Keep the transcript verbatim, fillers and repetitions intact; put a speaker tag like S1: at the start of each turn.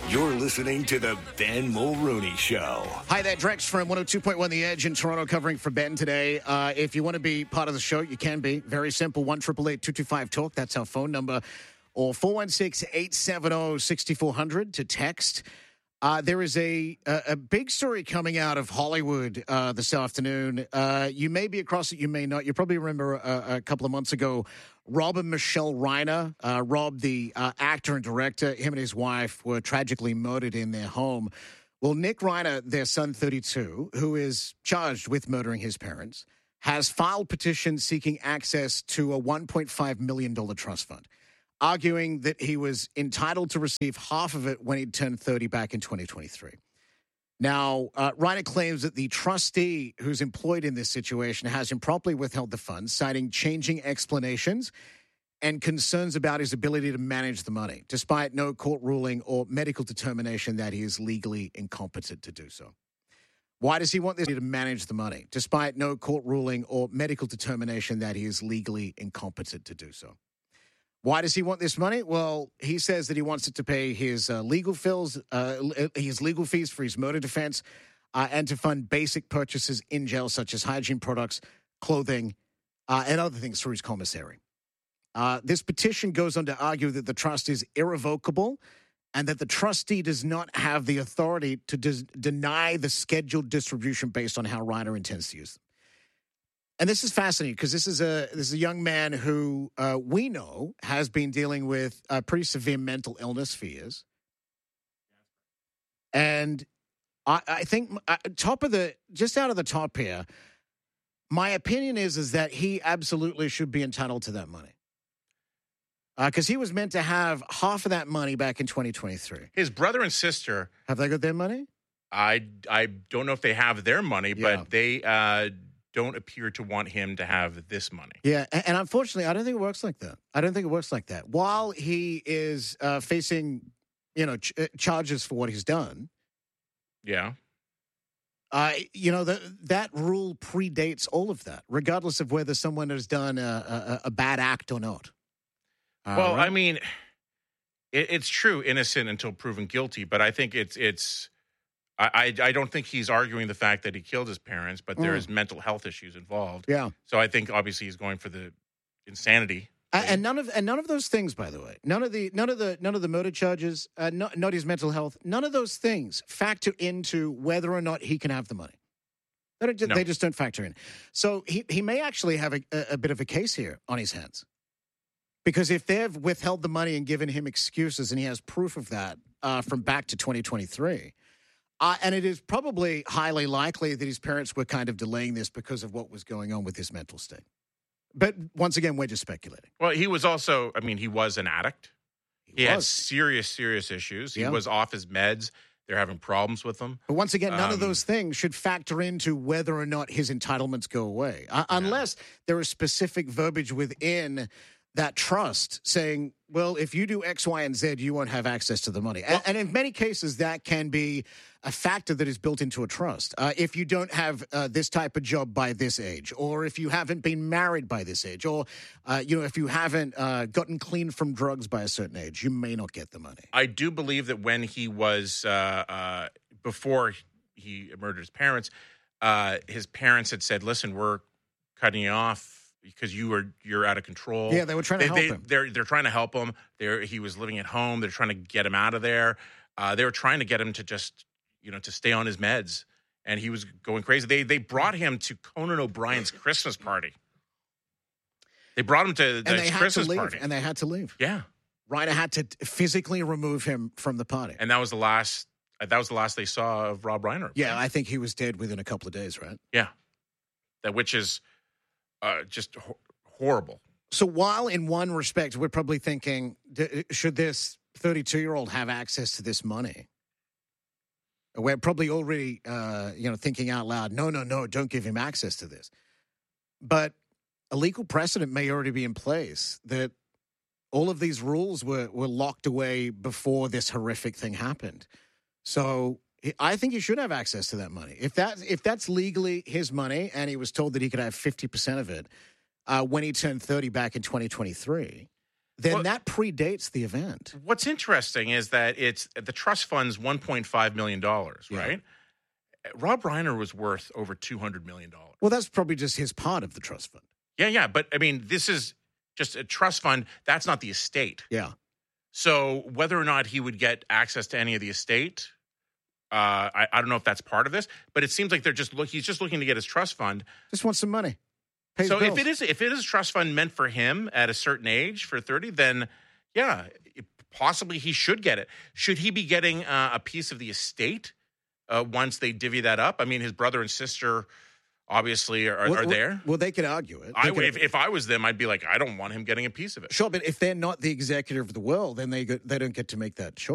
S1: You're listening to the Ben Mulrooney Show.
S2: Hi there, Drex from one oh two point one The Edge in Toronto, covering for Ben today. Uh, if you want to be part of the show, you can be. Very simple, one eight eight eight, two two five, talk. That's our phone number. Or four one six, eight seven zero, six four zero zero to text. Uh, there is a, a a big story coming out of Hollywood uh, this afternoon. Uh, you may be across it, you may not. You probably remember a, a couple of months ago, Rob and Michelle Reiner, uh, Rob, the uh, actor and director, him and his wife were tragically murdered in their home. Well, Nick Reiner, their son, thirty-two, who is charged with murdering his parents, has filed petitions seeking access to a one point five million dollars trust fund, arguing that he was entitled to receive half of it when he turned thirty back in twenty twenty-three. Now, uh, Reiner claims that the trustee who's employed in this situation has improperly withheld the funds, citing changing explanations and concerns about his ability to manage the money, despite no court ruling or medical determination that he is legally incompetent to do so. Why does he want this to manage the money, despite no court ruling or medical determination that he is legally incompetent to do so? Why does he want this money? Well, he says that he wants it to pay his uh, legal fees, uh, his legal fees for his murder defense, uh, and to fund basic purchases in jail, such as hygiene products, clothing, uh, and other things through his commissary. Uh, this petition goes on to argue that the trust is irrevocable and that the trustee does not have the authority to des- deny the scheduled distribution based on how Reiner intends to use them. And this is fascinating because this is a this is a young man who uh, we know has been dealing with uh, pretty severe mental illness for years. And I, I think uh, top of the just out of the top here, my opinion is is that he absolutely should be entitled to that money because uh, he was meant to have half of that money back in twenty twenty-three.
S3: His brother and sister
S2: Have they got their money?
S3: I I don't know if they have their money,
S2: Yeah.
S3: but they. Uh, don't appear to want him to have this money.
S2: Yeah, and, and unfortunately, I don't think it works like that. I don't think it works like that. While he is uh, facing, you know, ch- charges for what he's done,
S3: yeah,
S2: uh, you know, the, that rule predates all of that, regardless of whether someone has done a, a, a bad act or not. Uh,
S3: well,
S2: right?
S3: I mean, it, it's true, innocent until proven guilty, but I think it's it's. I, I don't think he's arguing the fact that he killed his parents, but there
S2: Mm.
S3: is mental health issues involved.
S2: Yeah.
S3: So I think obviously he's going for the insanity.
S2: Uh, and none of and none of those things, by the way, none of the none of the none of the murder charges, uh, not, not his mental health, none of those things factor into whether or not he can have the money. They, don't,
S3: No.
S2: they just don't factor in. So he he may actually have a, a, a bit of a case here on his hands, because if they've withheld the money and given him excuses, and he has proof of that uh, from back to twenty twenty-three. Uh, and it is probably highly likely that his parents were kind of delaying this because of what was going on with his mental state. But once again, we're just speculating.
S3: Well, he was also, I mean, he was an addict. He,
S2: He
S3: had
S2: was.
S3: serious, serious issues. He
S2: Yeah.
S3: was off his meds. They're having problems with him.
S2: But once again, none of
S3: Um,
S2: those things should factor into whether or not his entitlements go away, uh, unless there is specific verbiage within that trust saying, well, if you do X, Y, and Z, you won't have access to the money. And, and in many cases, that can be a factor that is built into a trust. Uh, if you don't have uh, this type of job by this age, or if you haven't been married by this age, or, uh, you know, if you haven't uh, gotten clean from drugs by a certain age, you may not get the money.
S3: I do believe that when he was, uh, uh, before he murdered his parents, uh, his parents had said, listen, we're cutting you off because you were you're out of control.
S2: Yeah, they were trying to
S3: they,
S2: help
S3: they,
S2: him.
S3: They're they're trying to help him. They're, he was living at home. They're trying to get him out of there. Uh, they were trying to get him to just you know to stay on his meds, and he was going crazy. They they brought him to Conan O'Brien's Christmas party. They brought him to
S2: And
S3: the
S2: they had
S3: Christmas
S2: to leave,
S3: party,
S2: and they had to leave.
S3: yeah,
S2: Reiner had to physically remove him from the party.
S3: and that was the last. That was the last they saw of Rob Reiner.
S2: Yeah, I think he was dead within a couple of days, right?
S3: Yeah, that which is uh, just ho- horrible.
S2: So while in one respect, we're probably thinking, d- should this thirty-two-year-old have access to this money? We're probably already, uh, you know, thinking out loud, no, no, no, don't give him access to this. But a legal precedent may already be in place that all of these rules were, were locked away before this horrific thing happened. So I think he should have access to that money. If that if that's legally his money and he was told that he could have fifty percent of it uh, when he turned thirty back in twenty twenty-three, then
S3: Well-
S2: that predates the event.
S3: What's interesting is that it's the trust fund's one point five million dollars,
S2: Yeah.
S3: right? Rob Reiner was worth over two hundred million dollars.
S2: Well, that's probably just his part of the trust fund.
S3: Yeah, yeah. But I mean, this is just a trust fund. That's not the estate.
S2: Yeah.
S3: So whether or not he would get access to any of the estate, uh, I, I don't know if that's part of this, but it seems like they're just look. He's just looking to get his trust fund.
S2: Just want some money. Pay his
S3: So if
S2: bills.
S3: it is if it is a trust fund meant for him at a certain age for thirty, then yeah, it- possibly he should get it. Should he be getting uh, a piece of the estate uh, once they divvy that up? I mean, his brother and sister obviously are,
S2: Well,
S3: are
S2: well-
S3: there.
S2: Well, they could argue it. They
S3: I
S2: could-
S3: would, if, if I was them, I'd be like, I don't want him getting a piece of it.
S2: Sure, but if they're not the executor of the will, then they go, they don't get to make that choice.